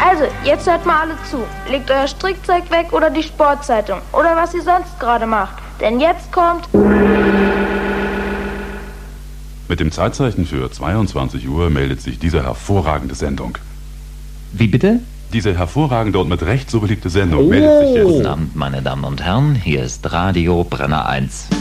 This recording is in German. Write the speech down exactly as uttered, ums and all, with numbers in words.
Also, jetzt hört mal alle zu. Legt euer Strickzeug weg oder die Sportzeitung oder was ihr sonst gerade macht. Denn jetzt kommt... Mit dem Zeitzeichen für zweiundzwanzig Uhr meldet sich diese hervorragende Sendung. Wie bitte? Diese hervorragende und mit Recht so beliebte Sendung oh. meldet sich jetzt... Guten Abend, meine Damen und Herren, hier ist Radio Brenner eins.